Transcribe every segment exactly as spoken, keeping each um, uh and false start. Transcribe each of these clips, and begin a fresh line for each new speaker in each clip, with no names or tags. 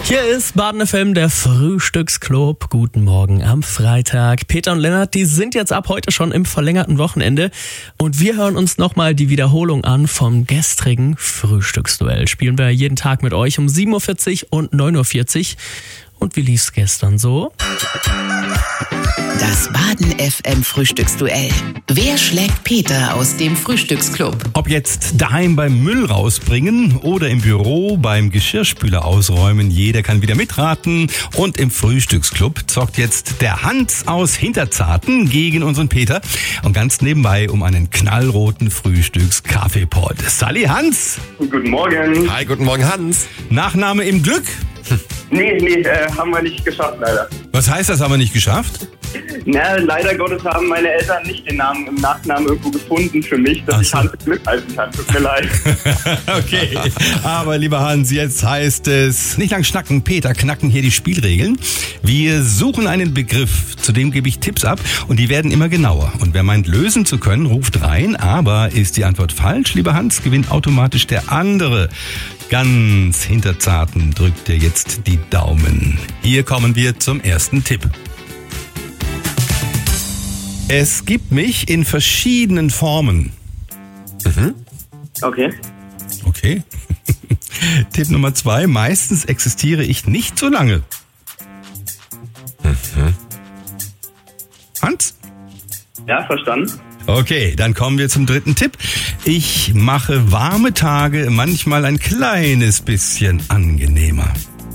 Hier ist Baden F M, der Frühstücksclub. Guten Morgen am Freitag. Peter und Lennart, die sind jetzt ab heute schon im verlängerten Wochenende. Und wir hören uns nochmal die Wiederholung an vom gestrigen Frühstücksduell. Spielen wir jeden Tag mit euch um sieben Uhr vierzig und neun Uhr vierzig. Und wie lief's gestern so?
Das Baden F M Frühstücksduell. Wer schlägt Peter aus dem Frühstücksclub?
Ob jetzt daheim beim Müll rausbringen oder im Büro beim Geschirrspüler ausräumen, jeder kann wieder mitraten. Und im Frühstücksclub zockt jetzt der Hans aus Hinterzarten gegen unseren Peter. Und ganz nebenbei um einen knallroten Frühstückskaffeepot. Sally, Hans.
Guten Morgen.
Hi, guten Morgen, Hans.
Nachname im Glück?
Nee, nee, äh, haben wir nicht geschafft, leider.
Was heißt das, haben wir nicht geschafft?
Na, leider Gottes haben meine Eltern nicht den Namen im Nachnamen irgendwo gefunden für mich, dass
Ach
ich
so.
Hans Glück heißen kann. Tut mir leid.
Okay, aber lieber Hans, jetzt heißt es, nicht lang schnacken, Peter, knacken hier die Spielregeln. Wir suchen einen Begriff, zu dem gebe ich Tipps ab und die werden immer genauer. Und wer meint, lösen zu können, ruft rein, aber ist die Antwort falsch, lieber Hans, gewinnt automatisch der andere. Ganz Hinterzarten drückt dir jetzt die Daumen. Hier kommen wir zum ersten Tipp. Es gibt mich in verschiedenen Formen.
Mhm.
Okay.
Okay. Tipp Nummer zwei. Meistens existiere ich nicht so lange.
Mhm.
Hans?
Ja, verstanden.
Okay, dann kommen wir zum dritten Tipp. Ich mache warme Tage manchmal ein kleines bisschen angenehmer.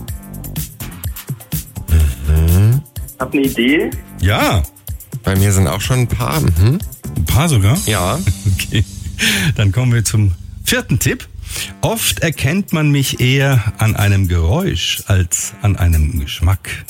Mhm.
Hab eine Idee.
Ja,
Bei mir sind auch schon ein paar. Mhm.
ein paar sogar.
Ja.
Okay, dann kommen wir zum vierten Tipp. Oft erkennt man mich eher an einem Geräusch als an einem Geschmack.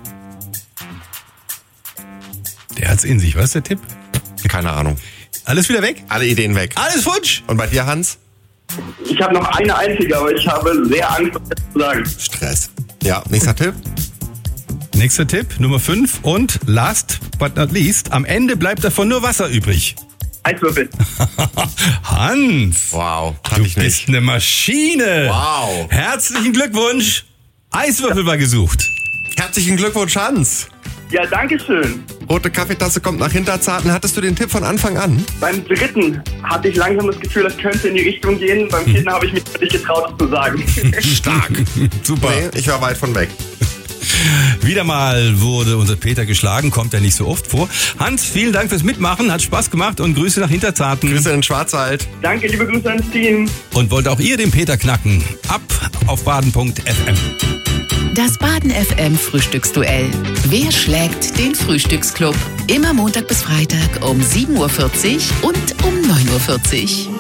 Der hat's in sich. Was ist der Tipp?
Keine Ahnung.
Alles wieder weg?
Alle Ideen weg.
Alles futsch?
Und bei dir, Hans?
Ich habe noch eine einzige, aber ich habe sehr Angst, das zu sagen.
Stress. Ja, nächster Tipp.
Nächster Tipp, Nummer fünf. Und last but not least, am Ende bleibt davon nur Wasser übrig.
Eiswürfel.
Hans,
Wow,
du
hatte ich
bist
nicht.
eine Maschine.
Wow.
Herzlichen Glückwunsch. Eiswürfel war gesucht.
Herzlichen Glückwunsch, Hans.
Ja, danke schön.
Rote Kaffeetasse kommt nach Hinterzarten. Hattest du den Tipp von Anfang an?
Beim dritten hatte ich langsam das Gefühl, das könnte in die Richtung gehen. Beim vierten habe ich mich nicht getraut, das zu sagen.
Stark.
Super.
Nee, ich war weit von weg.
Wieder mal wurde unser Peter geschlagen, kommt ja nicht so oft vor. Hans, vielen Dank fürs Mitmachen, hat Spaß gemacht und Grüße nach Hinterzarten.
Grüße in den Schwarzwald.
Danke, liebe Grüße ans Team.
Und wollt auch ihr den Peter knacken? Ab auf baden punkt f m.
Das Baden F M Frühstücksduell. Wer schlägt den Frühstücksclub? Immer Montag bis Freitag um sieben Uhr vierzig und um neun Uhr vierzig.